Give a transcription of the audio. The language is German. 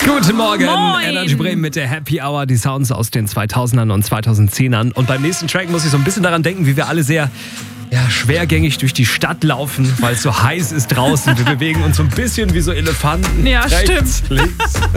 Guten Morgen, Moin. Energy Bremen mit der Happy Hour, die Sounds aus den 2000ern und 2010ern. Und beim nächsten Track muss ich so ein bisschen daran denken, wie wir alle sehr schwergängig durch die Stadt laufen, weil es so heiß ist draußen. Wir bewegen uns so ein bisschen wie so Elefanten. Ja, rechts, stimmt. links.